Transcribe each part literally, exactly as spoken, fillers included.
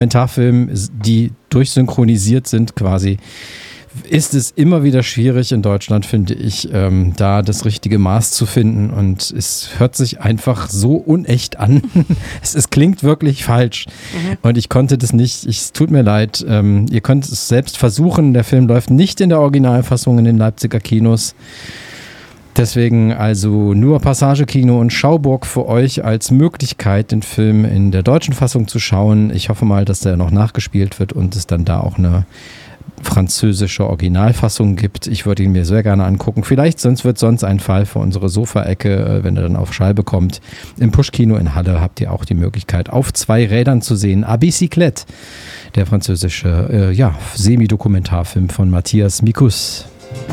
Dokumentarfilmen, die durchsynchronisiert sind quasi, ist es immer wieder schwierig in Deutschland, finde ich, ähm, da das richtige Maß zu finden, und es hört sich einfach so unecht an. es, es klingt wirklich falsch mhm. und ich konnte das nicht, ich, es tut mir leid, ähm, ihr könnt es selbst versuchen, der Film läuft nicht in der Originalfassung in den Leipziger Kinos. Deswegen also nur Passagekino und Schauburg für euch als Möglichkeit, den Film in der deutschen Fassung zu schauen. Ich hoffe mal, dass der noch nachgespielt wird und es dann da auch eine französische Originalfassung gibt. Ich würde ihn mir sehr gerne angucken. Vielleicht sonst wird sonst ein Fall für unsere Sofaecke, wenn er dann auf Scheibe kommt. Im Pushkino in Halle habt ihr auch die Möglichkeit, auf zwei Rädern zu sehen. A Bicyclette, der französische äh, ja, Semi-Dokumentarfilm von Matthias Mikus.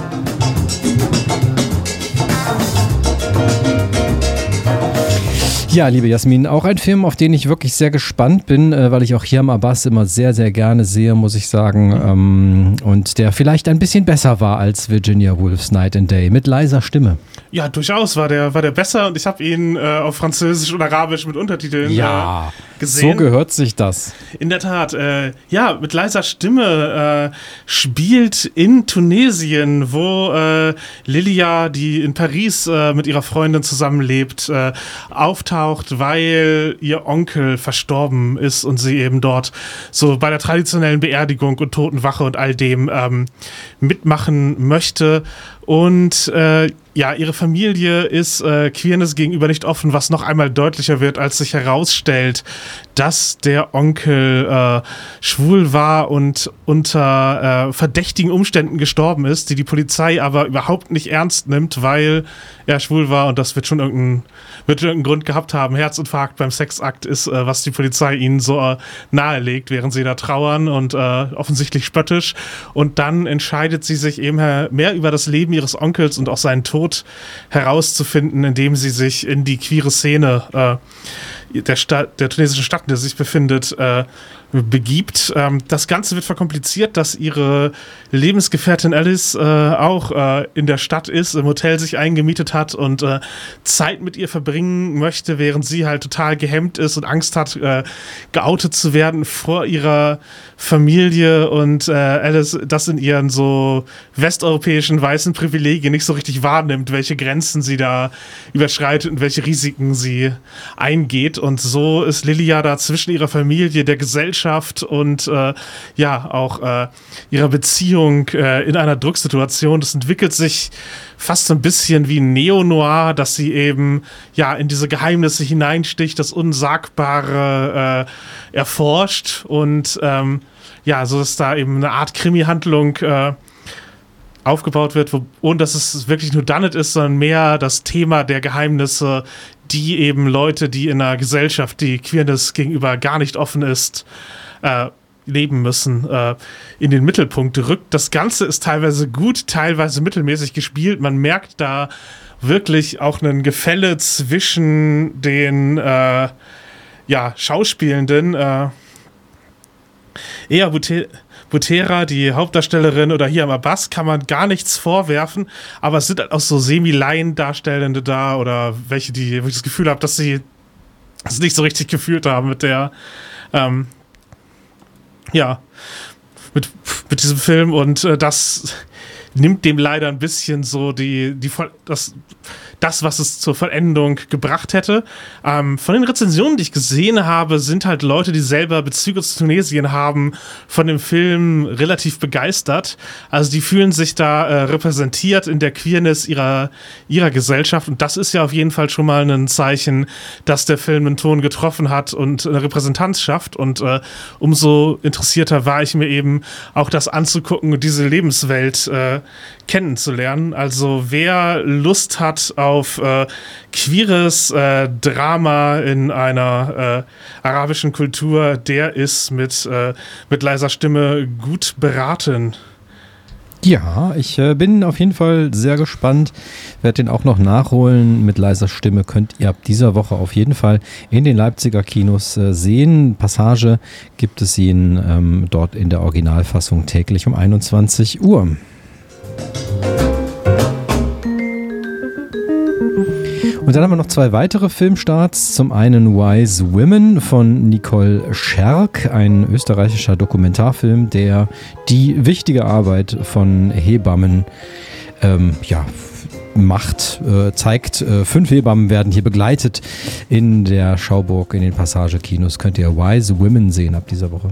Ja, liebe Jasmin, auch ein Film, auf den ich wirklich sehr gespannt bin, äh, weil ich auch Hiam Abbas immer sehr, sehr gerne sehe, muss ich sagen. Ähm, und der vielleicht ein bisschen besser war als Virginia Woolf's Night and Day, mit leiser Stimme. Ja, durchaus war der, war der besser, und ich habe ihn äh, auf Französisch und Arabisch mit Untertiteln ja, äh, gesehen. So gehört sich das. In der Tat, äh, ja, mit leiser Stimme äh, spielt in Tunesien, wo äh, Lilia, die in Paris äh, mit ihrer Freundin zusammenlebt, äh, auftaucht, weil ihr Onkel verstorben ist und sie eben dort so bei der traditionellen Beerdigung und Totenwache und all dem ähm, mitmachen möchte. Und äh, ja, ihre Familie ist äh, Queerness gegenüber nicht offen, was noch einmal deutlicher wird, als sich herausstellt, dass der Onkel äh, schwul war und unter äh, verdächtigen Umständen gestorben ist, die die Polizei aber überhaupt nicht ernst nimmt, weil er schwul war, und das wird schon irgendeinen wird irgendeinen Grund gehabt haben. Herzinfarkt beim Sexakt ist, äh, was die Polizei ihnen so äh, nahelegt, während sie da trauern, und äh, offensichtlich spöttisch. Und dann entscheidet sie sich eben mehr über das Leben ihres Onkels und auch seinen Tod herauszufinden, indem sie sich in die queere Szene äh, der, Stadt, der tunesischen Stadt, in der sie sich befindet, äh, begibt. Ähm, das Ganze wird verkompliziert, dass ihre Lebensgefährtin Alice äh, auch äh, in der Stadt ist, im Hotel sich eingemietet hat und äh, Zeit mit ihr verbringen möchte, während sie halt total gehemmt ist und Angst hat, äh, geoutet zu werden vor ihrer Familie, und äh, Alice das in ihren so westeuropäischen weißen Privilegien nicht so richtig wahrnimmt, welche Grenzen sie da überschreitet und welche Risiken sie eingeht. Und so ist Lilia da zwischen ihrer Familie, der Gesellschaft und äh, ja, auch äh, ihrer Beziehung äh, in einer Drucksituation. Das entwickelt sich fast so ein bisschen wie ein Neo-Noir, dass sie eben ja in diese Geheimnisse hineinsticht, das Unsagbare äh, erforscht, und ähm, ja, so ist da eben eine Art Krimi-Handlung äh, aufgebaut wird, wo, ohne dass es wirklich nur Done It ist, sondern mehr das Thema der Geheimnisse, die eben Leute, die in einer Gesellschaft, die Queerness gegenüber gar nicht offen ist, äh, leben müssen, äh, in den Mittelpunkt rückt. Das Ganze ist teilweise gut, teilweise mittelmäßig gespielt. Man merkt da wirklich auch ein Gefälle zwischen den äh, ja, Schauspielenden. Äh, Ea Bute- Butera, die Hauptdarstellerin, oder Hiam Abbas, kann man gar nichts vorwerfen, aber es sind halt auch so Semi-Laien-Darstellende da, oder welche, die, wo ich das Gefühl habe, dass sie es nicht so richtig gefühlt haben mit der ähm, ja, mit, mit diesem Film, und äh, das nimmt dem leider ein bisschen so die, die das, das, was es zur Vollendung gebracht hätte. Ähm, von den Rezensionen, die ich gesehen habe, sind halt Leute, die selber Bezüge zu Tunesien haben, von dem Film relativ begeistert. Also die fühlen sich da äh, repräsentiert in der Queerness ihrer, ihrer Gesellschaft, und das ist ja auf jeden Fall schon mal ein Zeichen, dass der Film einen Ton getroffen hat und eine Repräsentanz schafft, und äh, umso interessierter war ich mir eben auch das anzugucken und diese Lebenswelt äh, kennenzulernen. Also wer Lust hat auf äh, queeres äh, Drama in einer äh, arabischen Kultur, der ist mit, äh, mit leiser Stimme gut beraten. Ja, ich äh, bin auf jeden Fall sehr gespannt, werde den auch noch nachholen. Mit leiser Stimme könnt ihr ab dieser Woche auf jeden Fall in den Leipziger Kinos äh, sehen. Passage gibt es ihn ähm, dort in der Originalfassung täglich um einundzwanzig Uhr. Und dann haben wir noch zwei weitere Filmstarts. Zum einen Wise Women von Nicole Scherk, ein österreichischer Dokumentarfilm, der die wichtige Arbeit von Hebammen ähm, ja, macht, äh, zeigt. Äh, fünf Hebammen werden hier begleitet in der Schauburg, in den Passagekinos. Könnt ihr Wise Women sehen ab dieser Woche.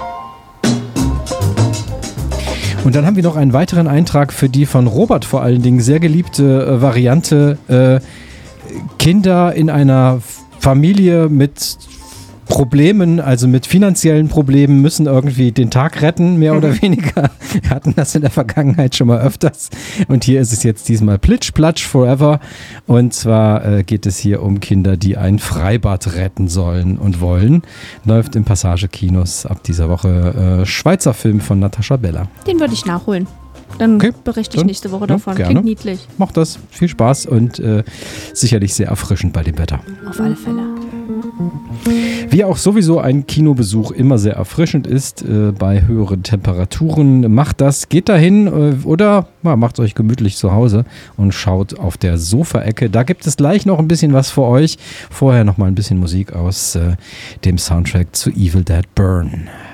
Und dann haben wir noch einen weiteren Eintrag für die von Robert vor allen Dingen sehr geliebte äh, Variante äh, Kinder in einer Familie mit Problemen, also mit finanziellen Problemen, müssen irgendwie den Tag retten, mehr oder weniger. Wir hatten das in der Vergangenheit schon mal öfters. Und hier ist es jetzt diesmal Plitsch, Platsch, Forever. Und zwar äh, geht es hier um Kinder, die ein Freibad retten sollen und wollen. Läuft im Passagekinos ab dieser Woche. Äh, Schweizer Film von Natascha Bella. Den würde ich nachholen. Dann okay, berichte ich nächste Woche davon. Ja, klingt niedlich. Macht das. Viel Spaß und äh, sicherlich sehr erfrischend bei dem Wetter. Auf alle Fälle. Wie auch sowieso ein Kinobesuch immer sehr erfrischend ist äh, bei höheren Temperaturen. Macht das, geht dahin äh, oder ja, macht euch gemütlich zu Hause und schaut auf der Sofaecke. Da gibt es gleich noch ein bisschen was für euch. Vorher noch mal ein bisschen Musik aus äh, dem Soundtrack zu Evil Dead Burn.